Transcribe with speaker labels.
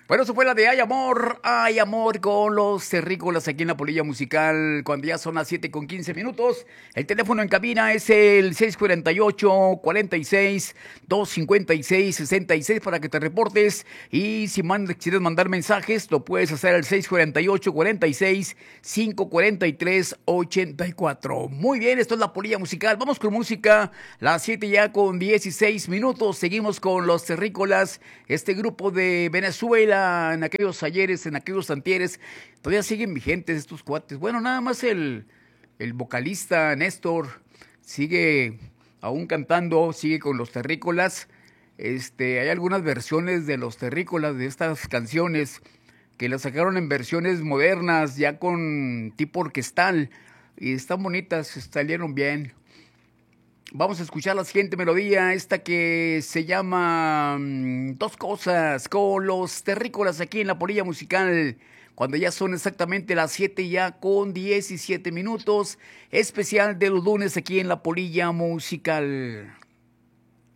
Speaker 1: Bueno, eso fue la de Hay Amor con los terrícolas aquí en la Polilla Musical, cuando ya son las 7:15 minutos. El teléfono en cabina es el 648-46-256-66 para que te reportes. Y si quieres mandar mensajes, lo puedes hacer al 648-46-543-84. Muy bien, esto es la Polilla Musical. Vamos con música, las 7:16 minutos. Seguimos con los terrícolas, este grupo de Venezuela. En aquellos ayeres, en aquellos antieres, todavía siguen vigentes estos cuates. Bueno, nada más el vocalista Néstor sigue aún cantando, sigue con los terrícolas. Hay algunas versiones de los terrícolas de estas canciones que las sacaron en versiones modernas, ya con tipo orquestal, y están bonitas, salieron bien. Vamos a escuchar la siguiente melodía, esta que se llama Dos Cosas, con los terrícolas aquí en la Polilla Musical, cuando ya son exactamente las 7:17 minutos, especial de los lunes aquí en la Polilla Musical.